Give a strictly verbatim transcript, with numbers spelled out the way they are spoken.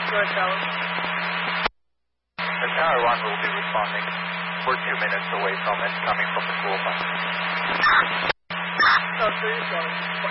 George Ellis. The Tower one will be responding. We're two minutes away from it, coming from the school bus. So three, so